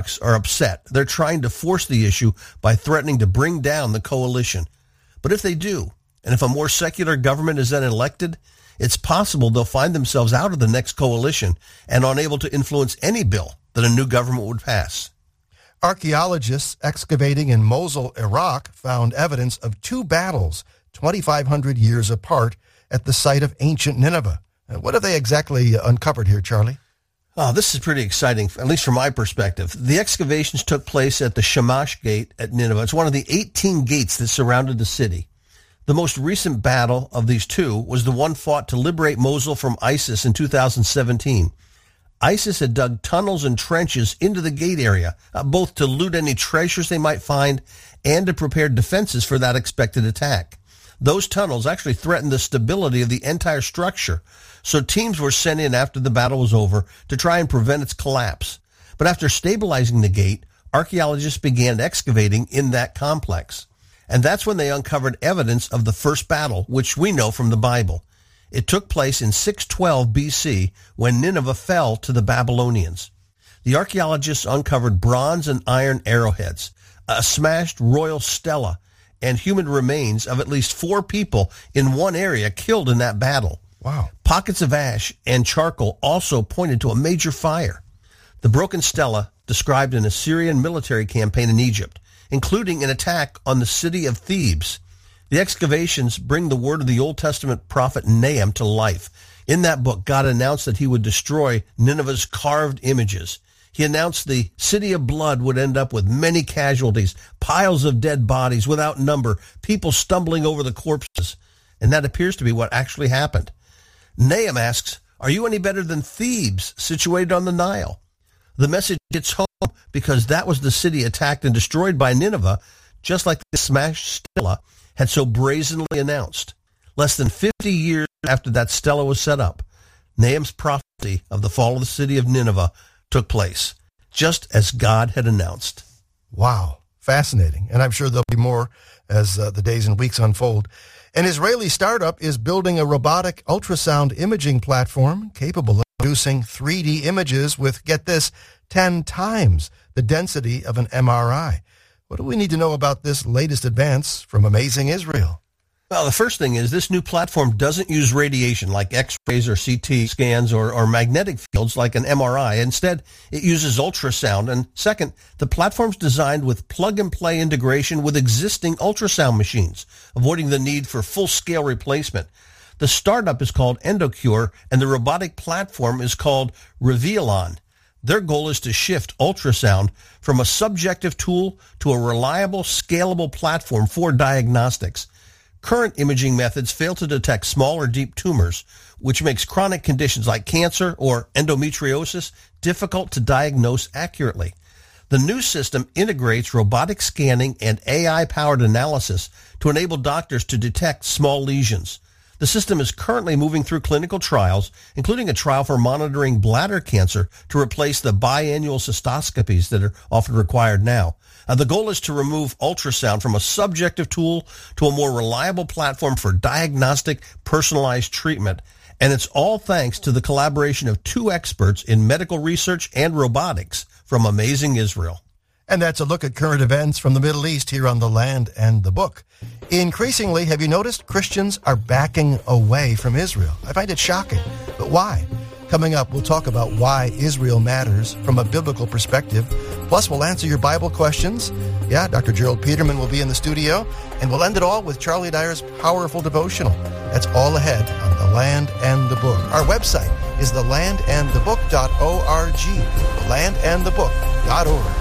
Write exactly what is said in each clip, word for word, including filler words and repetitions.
monarchs are upset. They're trying to force the issue by threatening to bring down the coalition. But if they do, and if a more secular government is then elected, it's possible they'll find themselves out of the next coalition and unable to influence any bill that a new government would pass. Archaeologists excavating in Mosul, Iraq, found evidence of two battles twenty-five hundred years apart at the site of ancient Nineveh. What have they exactly uncovered here, Charlie? Oh, this is pretty exciting, at least from my perspective. The excavations took place at the Shamash Gate at Nineveh. It's one of the eighteen gates that surrounded the city. The most recent battle of these two was the one fought to liberate Mosul from ISIS in two thousand seventeen. ISIS had dug tunnels and trenches into the gate area, uh, both to loot any treasures they might find and to prepare defenses for that expected attack. Those tunnels actually threatened the stability of the entire structure, so teams were sent in after the battle was over to try and prevent its collapse. But after stabilizing the gate, archaeologists began excavating in that complex. And that's when they uncovered evidence of the first battle, which we know from the Bible. It took place in six twelve B C when Nineveh fell to the Babylonians. The archaeologists uncovered bronze and iron arrowheads, a smashed royal stela, and human remains of at least four people in one area killed in that battle. Wow. Pockets of ash and charcoal also pointed to a major fire. The broken stela described an Assyrian military campaign in Egypt, including an attack on the city of Thebes. The excavations bring the word of the Old Testament prophet Nahum to life. In that book, God announced that he would destroy Nineveh's carved images. He announced the city of blood would end up with many casualties, piles of dead bodies without number, people stumbling over the corpses. And that appears to be what actually happened. Nahum asks, are you any better than Thebes, situated on the Nile? The message hits home because that was the city attacked and destroyed by Nineveh, just like the smashed stela had so brazenly announced. Less than fifty years after that stela was set up, Nahum's prophecy of the fall of the city of Nineveh took place, just as God had announced. Wow, fascinating. And I'm sure there'll be more as uh, the days and weeks unfold. An Israeli startup is building a robotic ultrasound imaging platform capable of producing three D images with, get this, ten times the density of an M R I. What do we need to know about this latest advance from Amazing Israel? Well, the first thing is this new platform doesn't use radiation like X-rays or C T scans or, or magnetic fields like an M R I. Instead, it uses ultrasound. And second, the platform's designed with plug-and-play integration with existing ultrasound machines, avoiding the need for full-scale replacement. The startup is called Endocure, and the robotic platform is called Revealon. Their goal is to shift ultrasound from a subjective tool to a reliable, scalable platform for diagnostics. Current imaging methods fail to detect small or deep tumors, which makes chronic conditions like cancer or endometriosis difficult to diagnose accurately. The new system integrates robotic scanning and A I-powered analysis to enable doctors to detect small lesions. The system is currently moving through clinical trials, including a trial for monitoring bladder cancer to replace the biannual cystoscopies that are often required now. Uh, the goal is to remove ultrasound from a subjective tool to a more reliable platform for diagnostic, personalized treatment. And it's all thanks to the collaboration of two experts in medical research and robotics from Amazing Israel. And that's a look at current events from the Middle East here on The Land and the Book. Increasingly, have you noticed Christians are backing away from Israel? I find it shocking. But why? Coming up, we'll talk about why Israel matters from a biblical perspective. Plus, we'll answer your Bible questions. Yeah, Doctor Gerald Peterman will be in the studio. And we'll end it all with Charlie Dyer's powerful devotional. That's all ahead on The Land and the Book. Our website is the land and the book dot org. the land and the book dot org.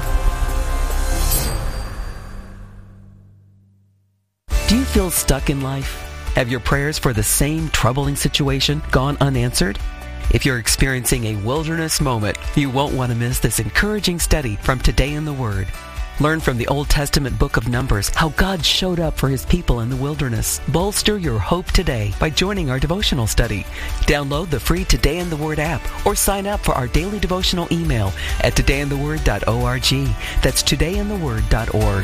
Do you feel stuck in life? Have your prayers for the same troubling situation gone unanswered? If you're experiencing a wilderness moment, you won't want to miss this encouraging study from Today in the Word. Learn from the Old Testament book of Numbers how God showed up for his people in the wilderness. Bolster your hope today by joining our devotional study. Download the free Today in the Word app or sign up for our daily devotional email at today in the word dot org. That's today in the word dot org.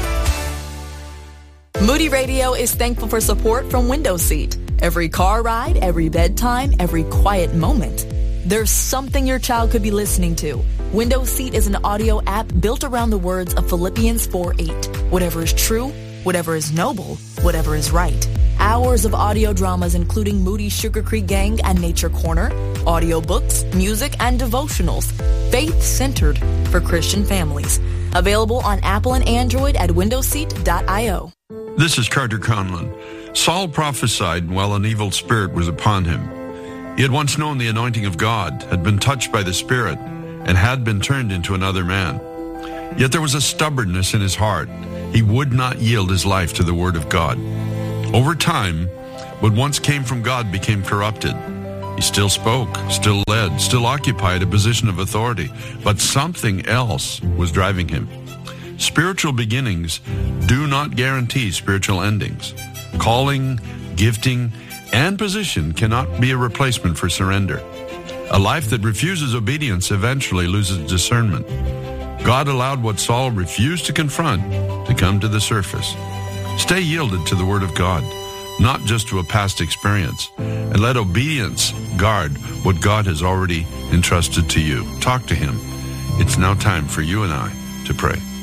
Moody Radio is thankful for support from Window Seat. Every car ride, every bedtime, every quiet moment. There's something your child could be listening to. Windows Seat is an audio app built around the words of Philippians four eight. Whatever is true, whatever is noble, whatever is right. Hours of audio dramas including Moody Sugar Creek Gang and Nature Corner, audiobooks, music, and devotionals. Faith-centered for Christian families. Available on Apple and Android at windows seat dot io. This is Carter Conlon. Saul prophesied while an evil spirit was upon him. He had once known the anointing of God, had been touched by the Spirit, and had been turned into another man. Yet there was a stubbornness in his heart. He would not yield his life to the Word of God. Over time, what once came from God became corrupted. He still spoke, still led, still occupied a position of authority, but something else was driving him. Spiritual beginnings do not guarantee spiritual endings. Calling, gifting, and position cannot be a replacement for surrender. A life that refuses obedience eventually loses discernment. God allowed what Saul refused to confront to come to the surface. Stay yielded to the Word of God, not just to a past experience, and let obedience guard what God has already entrusted to you. Talk to Him. It's now time for you and I to pray.